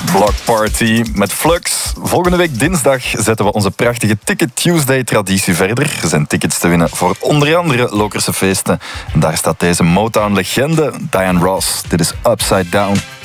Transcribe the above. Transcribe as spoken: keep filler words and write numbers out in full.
Block Party met Flux. Volgende week dinsdag zetten we onze prachtige Ticket Tuesday traditie verder. Er zijn tickets te winnen voor onder andere Lokerse feesten. En daar staat deze Motown-legende Diana Ross. Dit is Upside Down.